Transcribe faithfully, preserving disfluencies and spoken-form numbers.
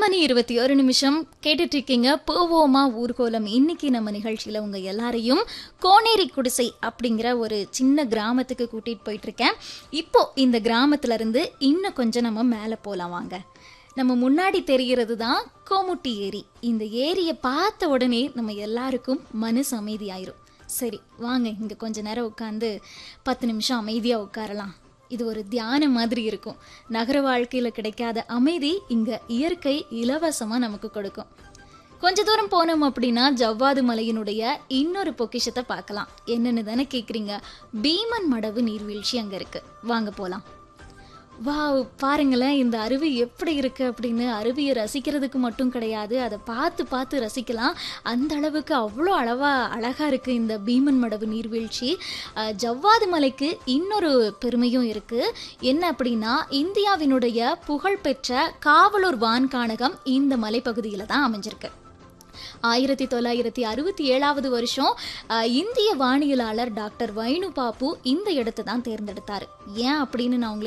மணி இருபத்தி ஒரு நிமிஷம் கேட்டுட்டு இருக்கீங்க போவோமா ஊர்கோலம். இன்னைக்கு நம்ம நிகழ்ச்சியில உங்க எல்லாரையும் கோனேரி குடிசை அப்படிங்கிற ஒரு சின்ன கிராமத்துக்கு கூட்டிட்டு போயிட்டு இருக்கேன். இப்போ இந்த கிராமத்துல இருந்து இன்னும் கொஞ்சம் நம்ம மேல போலாம் வாங்க. நம்ம முன்னாடி தெரிகிறது தான் கோமுட்டி ஏரி. இந்த ஏரியை பார்த்த உடனே நம்ம எல்லாருக்கும் மனசு அமைதியாயிரும். சரி வாங்க இங்க கொஞ்ச நேரம் உட்காந்து பத்து நிமிஷம் அமைதியா உட்காரலாம். இது ஒரு தியானம் மாதிரி இருக்கும். நகர வாழ்க்கையில கிடைக்காத அமைதி இங்க இயற்கை இலவசமா நமக்கு கொடுக்கும். கொஞ்ச தூரம் போனோம் அப்படின்னா ஜவ்வாது மலையினுடைய இன்னொரு பொக்கிஷத்தை பார்க்கலாம். என்னன்னு தானே கேக்குறீங்க? பீமன் மடவு நீர்வீழ்ச்சி அங்க இருக்கு. வாங்க போலாம். வாவ், பாருங்களேன் இந்த அருவி எப்படி இருக்கு அப்படின்னு. அருவியை ரசிக்கிறதுக்கு மட்டும் கிடையாது, அதை பார்த்து பார்த்து ரசிக்கலாம். அந்த அளவுக்கு அவ்வளோ அளவா அழகா இருக்கு இந்த பீமன் மடவு நீர்வீழ்ச்சி. ஜவ்வாது மலைக்கு இன்னொரு பெருமையும் இருக்கு. என்ன அப்படின்னா, இந்தியாவினுடைய புகழ்பெற்ற காவலூர் வான்காணகம் இந்த மலைப்பகுதியில தான் அமைஞ்சிருக்கு. ஆயிரத்தி தொள்ளாயிரத்தி அறுபத்தி ஏழாவது வருஷம் இந்திய வானியலாளர் டாக்டர் வைணு பாப்பு இந்த இடத்தை தான் தேர்ந்தெடுத்தாரு. ஏன் அப்படின்னு நான்